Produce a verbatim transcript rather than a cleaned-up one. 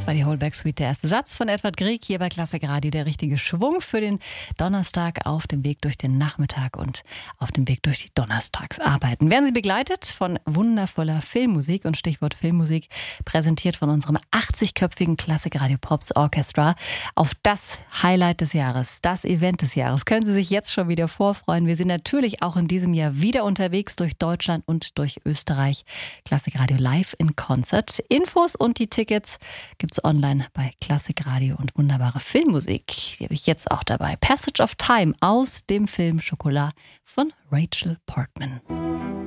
Das war die Whole Suite, der erste Satz von Edward Grieg hier bei Klassik Radio. Der richtige Schwung für den Donnerstag auf dem Weg durch den Nachmittag und auf dem Weg durch die Donnerstagsarbeiten. Werden Sie begleitet von wundervoller Filmmusik und Stichwort Filmmusik, präsentiert von unserem achtzigköpfigen Klassik Radio Pops Orchestra. Auf das Highlight des Jahres, das Event des Jahres, können Sie sich jetzt schon wieder vorfreuen. Wir sind natürlich auch in diesem Jahr wieder unterwegs durch Deutschland und durch Österreich. Klassik Radio live in Concert. Infos und die Tickets gibt es online bei Klassik Radio und wunderbare Filmmusik. Die habe ich jetzt auch dabei. Passage of Time aus dem Film Schokolade von Rachel Portman.